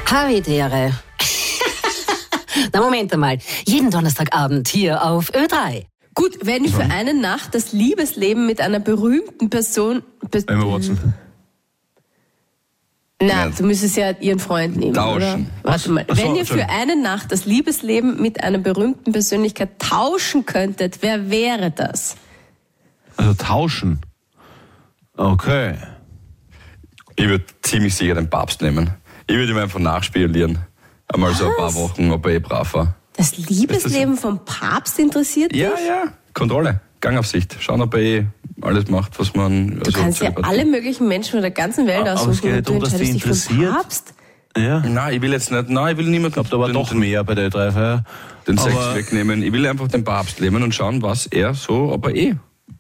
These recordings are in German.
Havidere. Na, Moment einmal. Jeden Donnerstagabend hier auf Ö3. Gut, wenn ich für eine Nacht das Liebesleben mit einer berühmten Person... Emma Watson. Na, du müsstest ja ihren Freund nehmen, Tauschen. oder? Warte mal. Ach so, Wenn ihr für eine Nacht das Liebesleben mit einer berühmten Persönlichkeit tauschen könntet, wer wäre das? Also tauschen. Okay. Ich würde ziemlich sicher den Papst nehmen. Ich würde ihm einfach nachspionieren. Einmal so ein paar Wochen, ob er brav war. Das Liebesleben vom Papst interessiert dich? Ja. Kontrolle. Gangaufsicht. Schauen, ob er alles macht, was man... Du kannst ja alle möglichen Menschen von der ganzen Welt Aber es aussuchen geht und du darum, dass die entscheidest dich für den interessiert. Papst. Ja. Nein, ich will jetzt nicht... Nein, ich will niemanden... Ich glaube, da war doch mehr bei der Ö3-Feier. Den Sex Aber- wegnehmen. Ich will einfach den Papst nehmen und schauen, was er so... Ob er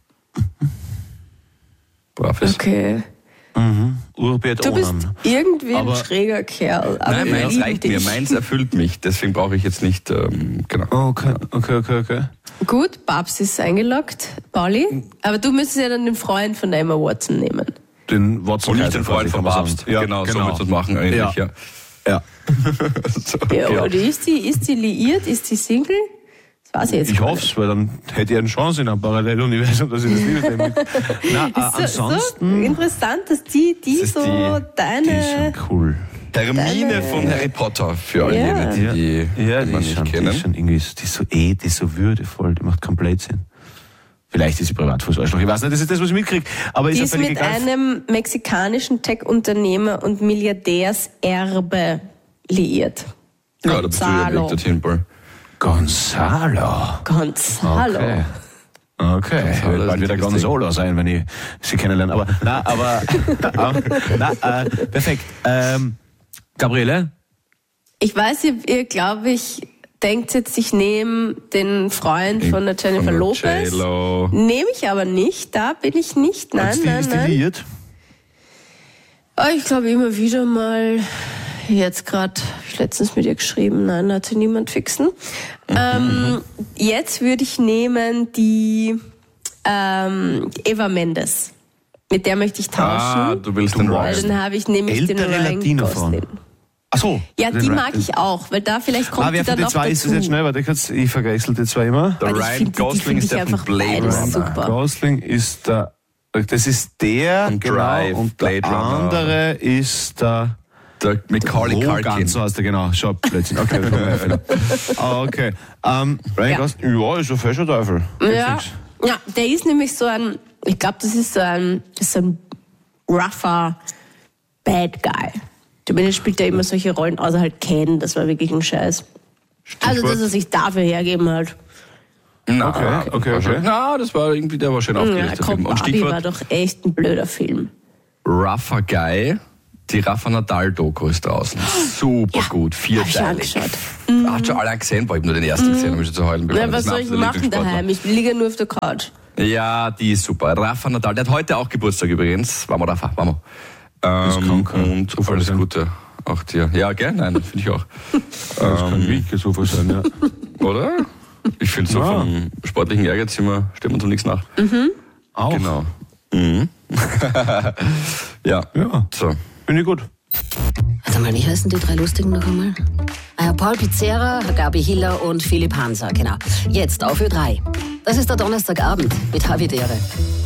brav ist. Okay. Urbert Du bist Onan. irgendwie ein Aber- schräger Kerl. Aber Nein, wir meins lieben reicht mir. dich. Meins erfüllt mich. Deswegen brauche ich jetzt nicht... genau. Okay. Gut, Papst ist eingeloggt. Pauli? Aber du müsstest ja dann den Freund von der Emma Watson nehmen. Den Watson Und nicht den Freund vom Papst. Ja, genau, so willst du es machen eigentlich, ja. Ja. So. Ja, oder ist die liiert? Ist die Single? Das weiß ich jetzt Ich gar hoffe es, weil dann hätte ich eine Chance in einem Paralleluniversum, dass ich das Liebesleben mit... Nein, nicht. So ansonsten... interessant, dass die Das ist so die- Die ist deine... schon cool. Hermine von Harry Potter, für alle Ja. jene, die Ja, man die ist nicht schon kennen. irgendwie, die ist so die ist so würdevoll, die macht komplett Sinn. Vielleicht ist sie privat fürs Arschloch, ich weiß nicht, das ist das, was ich mitkriege. Aber Die ist ja ist völlig mit egal. einem mexikanischen Tech-Unternehmer und Milliardärserbe liiert. Ja, da bist du ja weg dorthin, Paul. Gonzalo. Gonzalo. Okay, ich Gonzalo werde ist bald ein wieder dickes Gonzalo sein, wenn ich sie kennenlerne. Perfekt. Gabriele? Ich weiß, ihr glaube ich, denkt jetzt, ich nehme den Freund von der Jennifer Von der Lopez. J-Lo. Nehme ich aber nicht, da bin ich nicht. Nein. Ist die liiert? Ich glaube immer wieder mal, jetzt gerade, habe ich letztens mit ihr geschrieben, nein, hat sie niemand fixen. Jetzt würde ich nehmen die Eva Mendes. Mit der möchte ich tauschen. Du willst den Weil Ryan. dann habe ich nämlich den Ältere Ryan Latino-Frauen. Gosling. Ach so. Ja, die mag ich auch, weil da vielleicht kommt die Wer von dann den noch zwei ist dazu. es jetzt schnell? Warte, ich vergeißel die zwei immer. Der Weil ich Ryan find die Gosling find ist ich der von einfach Blade beides Runner. super. Gosling ist das ist der, Und genau, Drive, und Blade der Runner. andere ist der Der Macaulay Rogan, Culkin. so heißt der, genau. Schau, plötzlich. Okay, das kommt mir wieder. Okay. Ryan Ja. Gosling, ja, ist ein fescher Teufel. Ja, der ist nämlich so ein, ich glaube, das ist so ein rougher Bad Guy. Zumindest spielt er immer solche Rollen, außer halt Ken, das war wirklich ein Scheiß. Also, dass er sich dafür hergeben hat. Na, Okay. Na, das war irgendwie, der war schön Ja, aufgelegt, der komm, Film. Und Barbie war Stichwort doch echt ein blöder Film. Rougher Guy. Die Rafa Nadal-Doku ist draußen. Super gut, hab ich vierteilig. angeschaut. Hast schon alle gesehen? Ich habe nur den ersten gesehen, um mich schon zu heulen bekommen. Na, was Das ist soll mein ich absoluter machen Lieblingssportler. daheim? Ich liege nur auf der Couch. Ja, die ist super. Rafa Nadal, der hat heute auch Geburtstag übrigens. Vamos, Rafa, vamos. Und alles Gute auch dir. Ja, gell? Nein, finde ich auch. Das kann wirklich so viel sein, ja. Oder? Ich finde so Ja. vom sportlichen Ehrgeiz steht man so nichts nach. Auch. Genau. Mhm. Ja. Ja. So. Finde ich gut. Warte mal, wie heißen die drei Lustigen noch einmal? Paul Pizzera, Gabi Hiller und Philipp Hanser, genau. Jetzt auf Ö3. Das ist der Donnerstagabend mit Havidere.